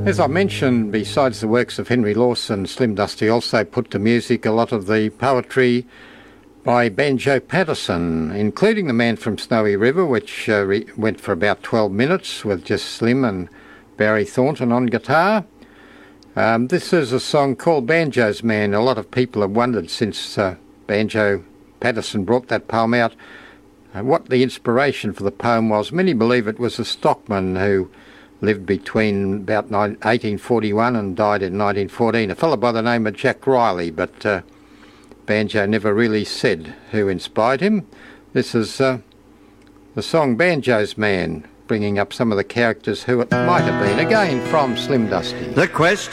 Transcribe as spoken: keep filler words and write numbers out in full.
As I mentioned, besides the works of Henry Lawson, Slim Dusty also put to music a lot of the poetry by Banjo Paterson, including The Man from Snowy River, which uh, re- went for about twelve minutes with just Slim and Barry Thornton on guitar. Um, this is a song called Banjo's Man. A lot of people have wondered since uh, Banjo Paterson brought that poem out uh, what the inspiration for the poem was. Many believe it was a stockman who lived between about eighteen forty-one and died in nineteen fourteen, a fellow by the name of Jack Riley, but uh, Banjo never really said who inspired him. This is uh, the song Banjo's Man, bringing up some of the characters who it might have been, again from Slim Dusty. The question